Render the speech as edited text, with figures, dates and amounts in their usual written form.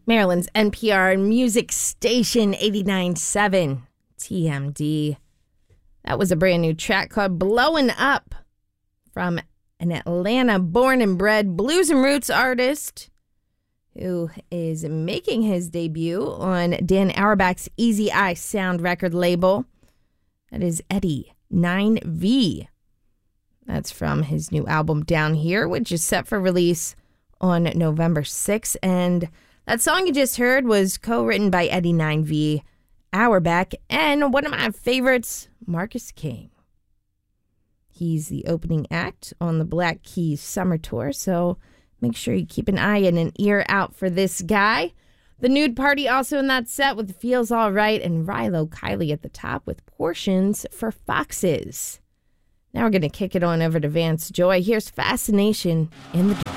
Maryland's NPR music station 89.7 TMD. That was a brand new track called Blowin' Up from an Atlanta born and bred blues and roots artist who is making his debut on Dan Auerbach's Easy Eye Sound record label. That is Eddie 9V. That's from his new album Down Here, which is set for release on November 6th. And that song you just heard was co-written by Eddie 9V, Auerbach, and one of my favorites, Marcus King. He's the opening act on the Black Keys Summer Tour, so make sure you keep an eye and an ear out for this guy. The Nude Party also in that set with Feels All Right, and Rilo Kiley at the top with Portions for Foxes. Now we're going to kick it on over to Vance Joy. Here's Fascination in the Dark.